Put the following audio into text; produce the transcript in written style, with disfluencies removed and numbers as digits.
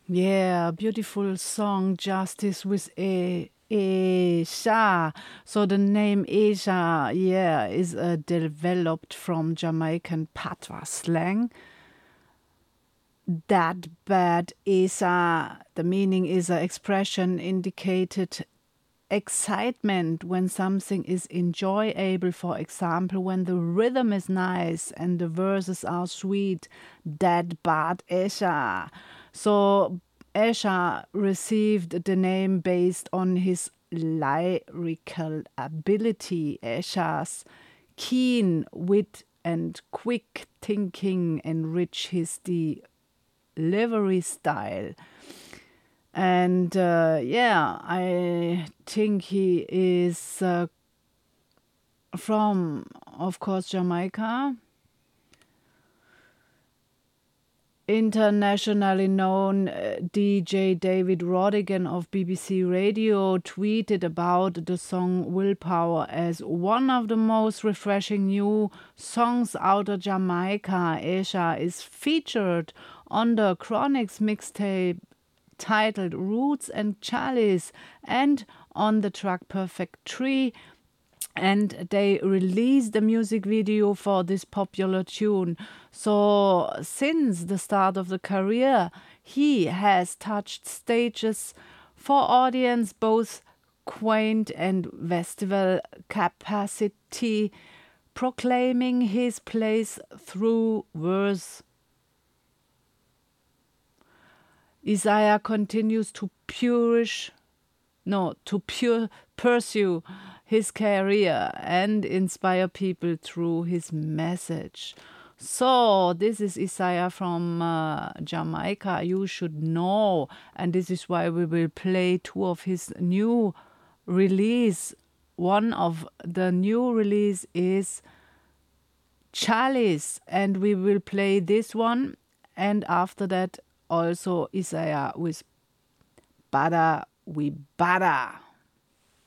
Yeah, beautiful song, Justice with Asia. So the name Asia, yeah, is developed from Jamaican patois slang. That bad Asia, the meaning is an expression indicated excitement when something is enjoyable. For example, when the rhythm is nice and the verses are sweet. That bad Esha. So Esha received the name based on his lyrical ability. Esha's keen wit and quick thinking enrich his delivery style. And yeah, I think he is from, of course, Jamaica. Internationally known DJ David Rodigan of BBC Radio tweeted about the song Willpower as one of the most refreshing new songs out of Jamaica. Asia is featured on the Chronics mixtape titled Roots and Chalice and on the track Perfect Tree. And they released the music video for this popular tune. So, since the start of the career, he has touched stages for audience both quaint and festival capacity, proclaiming his place through verse. Isaiah continues to pursue his career and inspire people through his message. So, this is Isaiah from Jamaica. You should know, and this is why we will play two of his new release. One of the new release is Chalice, and we will play this one, and after that also Isaiah with Bada We Bada.